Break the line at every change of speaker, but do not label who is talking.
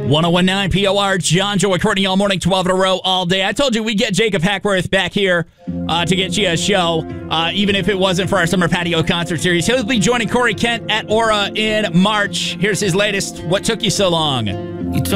1019 POR, John, Joe, Courtney all morning, 12 in a row, all day. I told you we'd get Jacob Hackworth back here to get you a show, even if it wasn't for our Summer Patio concert series. He'll be joining Corey Kent at Aura in March. Here's his latest, What Took You So Long?